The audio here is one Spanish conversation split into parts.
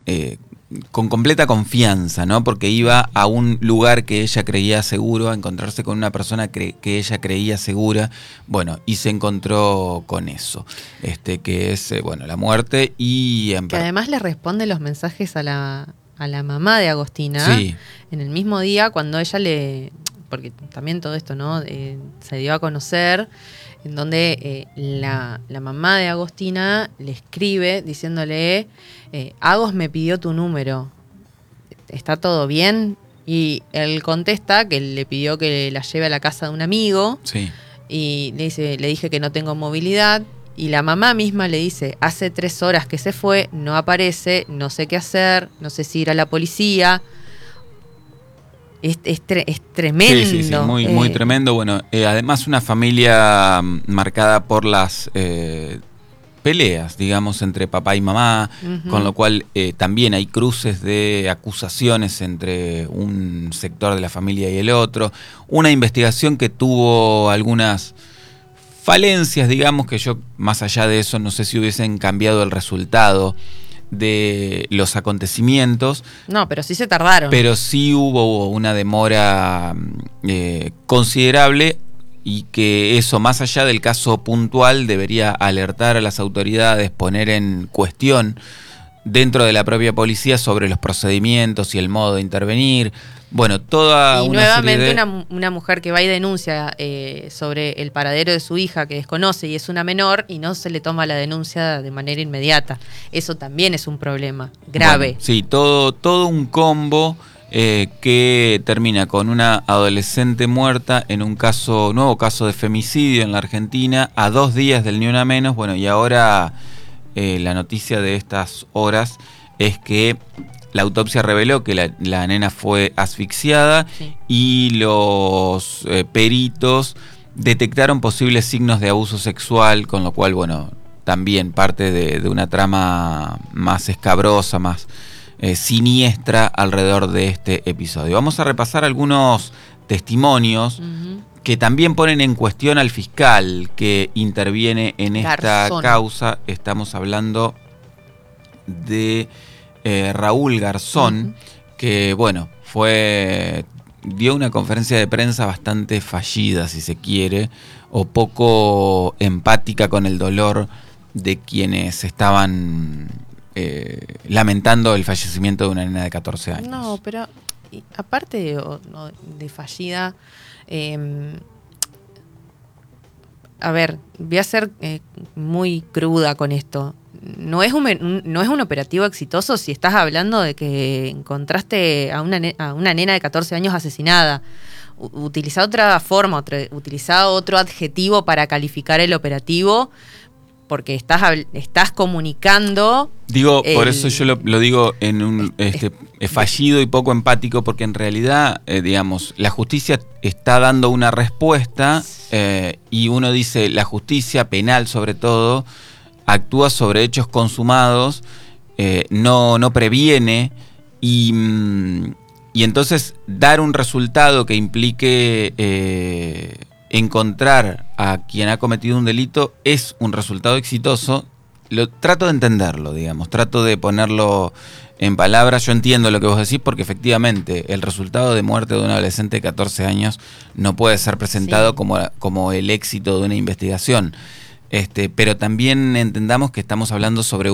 con completa confianza, ¿no? Porque iba a un lugar que ella creía seguro, a encontrarse con una persona que ella creía segura, bueno, y se encontró con eso, que es, la muerte y... Que además le responde los mensajes a la mamá de Agostina, sí, en el mismo día cuando ella porque también todo esto, ¿no? Se dio a conocer, en donde la mamá de Agostina le escribe diciéndole, Agos me pidió tu número, ¿está todo bien? Y él contesta que le pidió que la lleve a la casa de un amigo, sí. y le dije que no tengo movilidad, y la mamá misma le dice, hace 3 horas que se fue, no aparece, no sé qué hacer, no sé si ir a la policía. Es tremendo. Sí, muy tremendo. Bueno, además una familia marcada por las peleas, digamos, entre papá y mamá, con lo cual también hay cruces de acusaciones entre un sector de la familia y el otro. Una investigación que tuvo algunas falencias, digamos, que yo, más allá de eso, no sé si hubiesen cambiado el resultado de los acontecimientos. No, pero sí se tardaron. Pero sí hubo una demora considerable, y que eso, más allá del caso puntual, debería alertar a las autoridades, poner en cuestión dentro de la propia policía sobre los procedimientos y el modo de intervenir. Bueno, toda y una nuevamente serie de... una mujer que va y denuncia sobre el paradero de su hija que desconoce y es una menor, y no se le toma la denuncia de manera inmediata. Eso también es un problema grave. Bueno, sí, todo un combo que termina con una adolescente muerta en un nuevo caso de femicidio en la Argentina, a 2 días del Ni Una Menos. Bueno, y ahora la noticia de estas horas es que la autopsia reveló que la nena fue asfixiada, sí, y los peritos detectaron posibles signos de abuso sexual, con lo cual, bueno, también parte de una trama más escabrosa, más siniestra alrededor de este episodio. Vamos a repasar algunos testimonios que también ponen en cuestión al fiscal que interviene en esta causa. Estamos hablando de Raúl Garzón, que, bueno, dio una conferencia de prensa bastante fallida, si se quiere, o poco empática con el dolor de quienes estaban lamentando el fallecimiento de una nena de 14 años. No, pero aparte de fallida, a ver, voy a ser muy cruda con esto. No es un operativo exitoso si estás hablando de que encontraste a una nena de 14 años asesinada. Utiliza otra forma, utiliza otro adjetivo para calificar el operativo, porque estás comunicando... Por eso yo lo digo en un fallido y poco empático, porque en realidad, digamos, la justicia está dando una respuesta, y uno dice, la justicia penal sobre todo, actúa sobre hechos consumados, no previene, y entonces dar un resultado que implique encontrar a quien ha cometido un delito es un resultado exitoso. Trato de entenderlo, digamos, trato de ponerlo en palabras. Yo entiendo lo que vos decís, porque efectivamente el resultado de muerte de un adolescente de 14 años no puede ser presentado, sí, como el éxito de una investigación. Pero también entendamos que estamos hablando sobre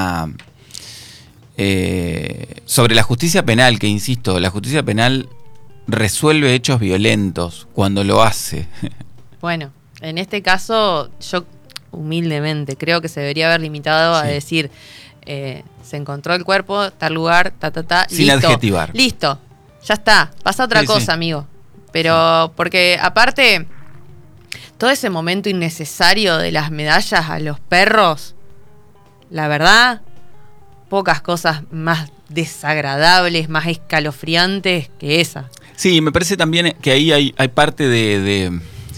sobre la justicia penal, que, insisto, la justicia penal resuelve hechos violentos cuando lo hace. Bueno, en este caso, yo humildemente creo que se debería haber limitado a decir, se encontró el cuerpo, tal lugar, sin listo, adjetivar. Listo, ya está, pasa otra cosa, amigo. Pero porque aparte, todo ese momento innecesario de las medallas a los perros, la verdad, pocas cosas más desagradables, más escalofriantes que esa. Sí, me parece también que ahí hay parte del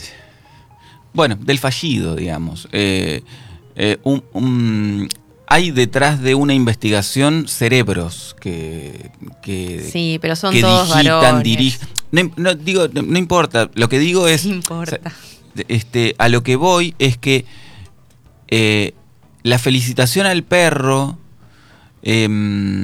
fallido, digamos. Hay detrás de una investigación cerebros que sí, pero son que todos varones. No importa. Lo que digo es... Sí importa. A lo que voy es que la felicitación al perro